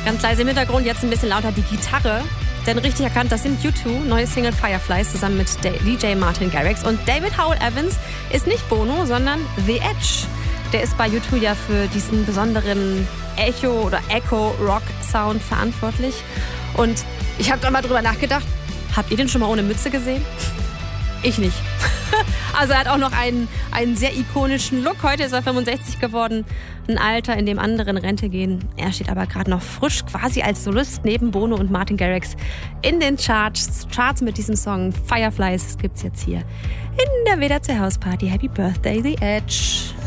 Ganz leise im Hintergrund, jetzt ein bisschen lauter die Gitarre. Denn richtig erkannt, das sind U2, neue Single Fireflies zusammen mit DJ Martin Garrix. Und David Howell Evans ist nicht Bono, sondern The Edge. Der ist bei U2 ja für diesen besonderen Echo- oder Echo-Rock-Sound verantwortlich. Und ich habe da mal drüber nachgedacht, habt ihr den schon mal ohne Mütze gesehen? Ich nicht. Also er hat auch noch einen sehr ikonischen Look. Heute ist er 65 geworden. Ein Alter, in dem andere in Rente gehen. Er steht aber gerade noch frisch quasi als Solist neben Bono und Martin Garrix in den Charts mit diesem Song Fireflies. Das gibt's jetzt hier in der WDR Hausparty. Happy Birthday, The Edge.